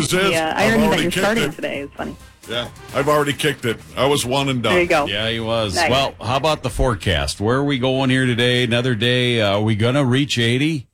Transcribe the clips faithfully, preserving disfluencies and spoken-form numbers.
news is, the uh, I've irony that already you're kicked starting it. today is funny. Yeah, I've already kicked it. I was one and done. There you go. Yeah, he was. Nice. Well, how about the forecast? Where are we going here today? Another day. Uh, are we going to reach eighty?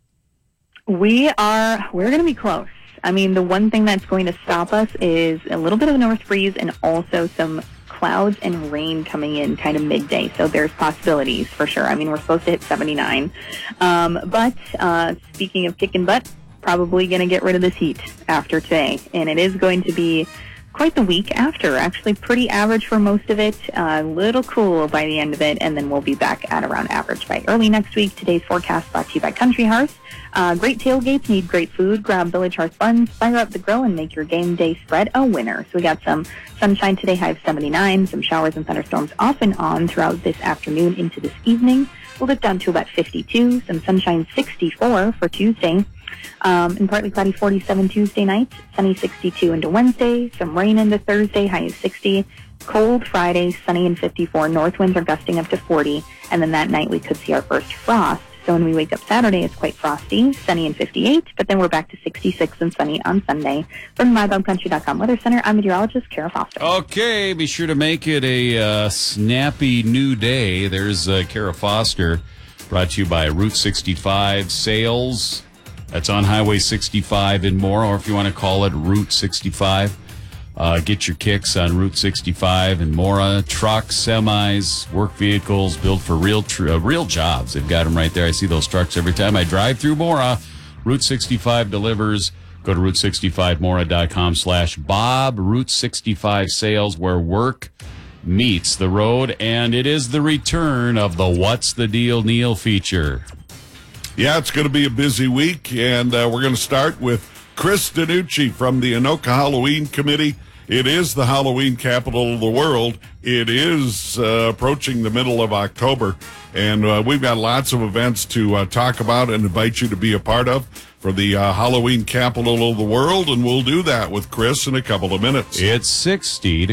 We are, we're going to be close. I mean, the one thing that's going to stop us is a little bit of a north breeze and also some clouds and rain coming in kind of midday. So there's possibilities for sure. I mean, we're supposed to hit seventy-nine. Um, but uh, speaking of kicking butt, probably going to get rid of this heat after today. And it is going to be quite the week after. Actually pretty average for most of it. A uh, little cool by the end of it. And then we'll be back at around average by early next week. Today's forecast brought to you by Country Hearth. Uh, great tailgates need great food. Grab Village Hearth buns, fire up the grill, and make your game day spread a winner. So we got some sunshine today, high of seventy-nine, some showers and thunderstorms off and on throughout this afternoon into this evening. We'll dip down to about fifty-two, some sunshine sixty-four for Tuesday, um, and partly cloudy forty-seven Tuesday night, sunny sixty-two into Wednesday, some rain into Thursday, high of sixty, cold Friday, sunny and fifty-four, north winds are gusting up to forty, and then that night we could see our first frost. So when we wake up Saturday, it's quite frosty, sunny and fifty-eight, but then we're back to sixty-six and sunny on Sunday. From my dog country dot com Weather Center, I'm meteorologist Kara Foster. Okay, be sure to make it a uh, snappy new day. There's uh, Kara Foster, brought to you by Route sixty-five Sales. That's on Highway sixty-five in Moore, or if you want to call it Route sixty-five. Uh, get your kicks on Route sixty-five in Mora. Trucks, semis, work vehicles built for real tr- uh, real jobs. They've got them right there. I see those trucks every time I drive through Mora. Route sixty-five delivers. Go to route sixty-five mora dot com slash Bob. Route sixty-five Sales, where work meets the road. And it is the return of the What's the Deal Neil feature. Yeah, it's going to be a busy week, and uh, we're going to start with Chris Danucci from the Anoka Halloween Committee. It is the Halloween capital of the world. It is uh, approaching the middle of October, and uh, we've got lots of events to uh, talk about and invite you to be a part of for the uh, Halloween capital of the world, and we'll do that with Chris in a couple of minutes. It's sixty